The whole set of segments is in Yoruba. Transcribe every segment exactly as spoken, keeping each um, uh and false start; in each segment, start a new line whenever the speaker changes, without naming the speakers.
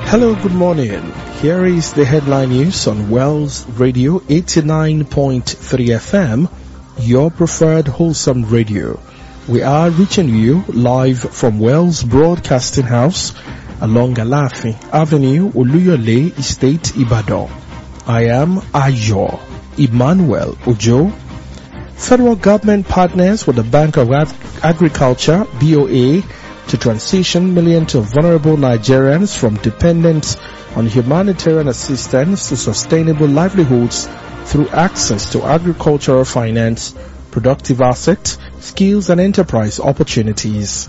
Hello, good morning. Here is the headline news on Wells Radio eighty-nine point three F M, your preferred wholesome radio. We are reaching you live from Wells Broadcasting House along Alafi Avenue, Oluyole Estate, Ibadan. I am Ayo Emmanuel Ojo. Federal government partners with the Bank of Ag- Agriculture, B O A, to transition millions of vulnerable Nigerians from dependence on humanitarian assistance to sustainable livelihoods through access to agricultural finance, productive assets, skills and enterprise opportunities.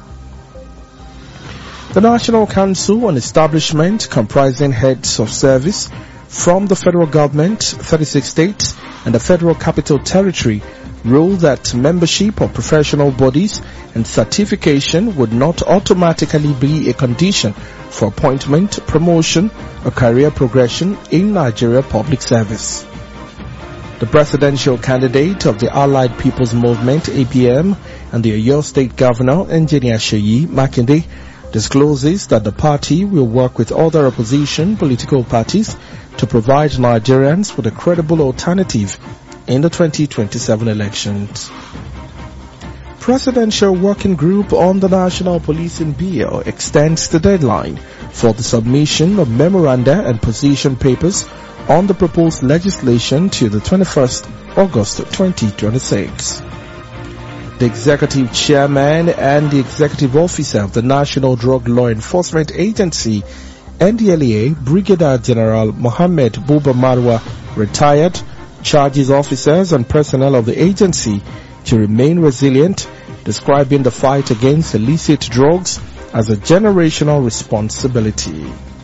The National Council on Establishment, comprising heads of service from the federal government, thirty-six states, and the Federal Capital Territory, ruled that membership of professional bodies and certification would not automatically be a condition for appointment, promotion, or career progression in Nigeria public service. The presidential candidate of the Allied People's Movement, A P M, and the Oyo State Governor, Engineer Seyi Makinde, discloses that the party will work with other opposition political parties to provide Nigerians with a credible alternative in the twenty twenty-seven elections. Presidential Working Group on the National Policing Bill extends the deadline for the submission of memoranda and position papers on the proposed legislation to the twenty-first of August twenty twenty-six. The Executive Chairman and the Executive Officer of the National Drug Law Enforcement Agency, N D L E A, Brigadier General Mohammed Buba Marwa, retired, charges officers and personnel of the agency to remain resilient, describing the fight against illicit drugs as a generational responsibility.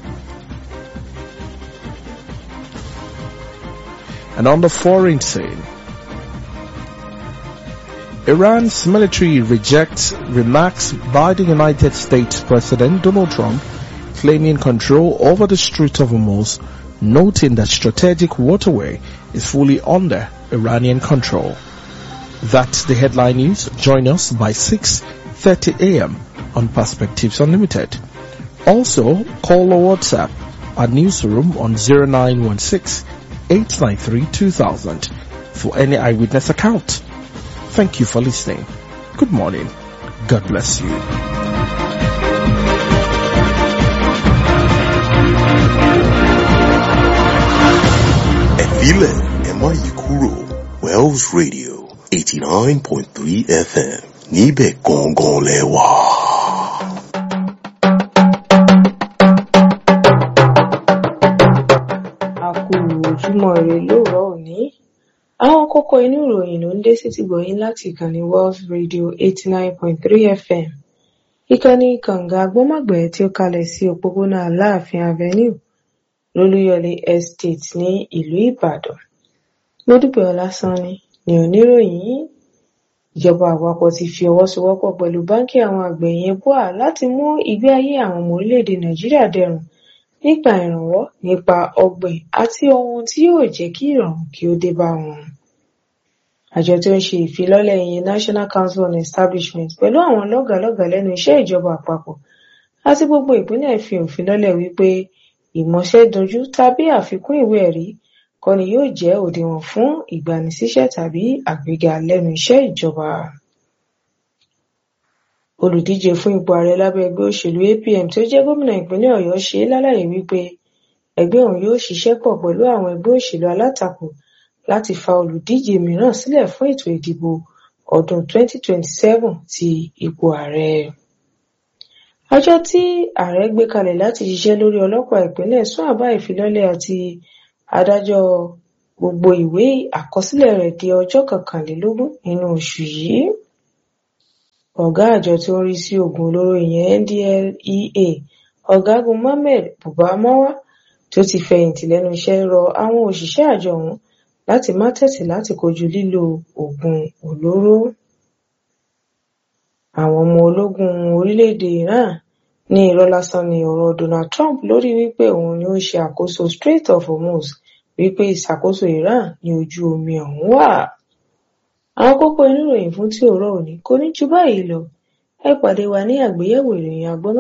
And on the foreign scene, Iran's military rejects remarks by the United States President Donald Trump claiming control over the Strait of Hormuz, noting that strategic waterway is fully under Iranian control. That's the headline news. Join us by six thirty a m on Perspectives Unlimited. Also, call or WhatsApp our newsroom on zero nine one six, eight nine three, two thousand for any eyewitness account. Thank you for listening. Good morning. God bless you.
Efile Emma Yikuro, Wells Radio eighty-nine point three F M. Nibe Gongon Lewa.
Ojúmọ́ ire lóòrọ̀ òní. Àwọn kókó inú ìròyìn ló ń dé sí ti gbọ̀yìn láti ìkànnì Wells Radio eighty-nine point three F M. Ìkànnì kànga agbọ́mọ̀gbẹ́ tí ó kalẹ̀ sí òpópónà Aláàfin Avenue, Lolúyọ̀lé Estate ní ìlú Ìbàdàn. Módúpẹ́ Ọlásánní ni oníròyìn yìí. Ìjọba àpapọ̀ ti fi ọwọ́ sowọ́pọ̀ pẹ̀lú báńkì àwọn àgbẹ̀ yẹn bua láti mú ìgbé ayé àwọn ọmọ orílẹ̀-èdè Nàìjíríà dẹrùn nípa ìrànwọ́ nípa ọ̀gbìn àti ohun tí yóò jẹ́ kí ìrọ̀rùn kí ó dé bá wọn. Àjọ tí ó ń ṣe ìfilọ́lẹ̀ ìyẹn National Council on Establishment pẹ̀lú àwọn lọ́gàálọ́gàá lẹ́nu iṣẹ́ ìjọba àpapọ̀ àti gbogbo ìpínlẹ̀ fi òfin lọ́lẹ̀ wípé ìmọ̀ṣẹ́dunjú tàbí àfikún ìwé ẹ̀rí kọ́ ni yóò jẹ́ òdiwọ̀n fún ìgbanisíṣẹ́ tàbí àgbéga lẹ́nu iṣẹ́ ìjọba. Olùdíje fún ipò ààrẹ lábẹ́ ẹgbẹ́ òṣèlú A P M tí ó jẹ́ gómìnà ìpínlẹ̀ Ọ̀yọ́ ṣe lálàyé wípé ẹgbẹ́ òun yóò ṣiṣẹ́ pọ̀ pẹ̀lú àwọn ẹgbẹ́ òṣèlú alátakò láti fa olùdíje mìíràn sílẹ̀ fún ètò ìdìbò ọdún twenty twenty-seven ti ipò ààrẹ. Àjọ tí ààrẹ gbé kalẹ̀ láti ṣiṣẹ́ lórí ọlọ́pàá ìpínlẹ̀ sún àbá ìfilọ́lẹ̀ àti adájọ́ gbogbo ìwé àkọsílẹ̀ rẹ̀ di ọjọ́ kọkànlélógún nínú oṣù yìí. Ọ̀gá àjọ tí ó ń rí sí oògùn olóró ìyẹn N D L E A, Ọ̀gágun Mohammed Buba Marwa, tí ó ti fẹ̀yìntì lẹ́nu iṣẹ́, rọ àwọn òṣìṣẹ́ àjọ ọ̀hún láti má tẹ̀tì láti kojú lílo oògùn olóró. Àwọn ọmọ ológun orílẹ̀-èdè Iran ní irọ́ lásán ni ọ̀rọ̀ Donald Trump lórí wípé òun ni ó ń ṣe àkóso Strait of Hormuz, wípé ìṣàkóso Iran ní ojú omi ọ̀hún wà. Àwọn kókó inú ìròyìn fún tí òórọ̀ òní kò ní ju báyìí lọ. Ẹ pàdé wa ní àgbéyẹ̀wò ìròyìn agbọ́mọ̀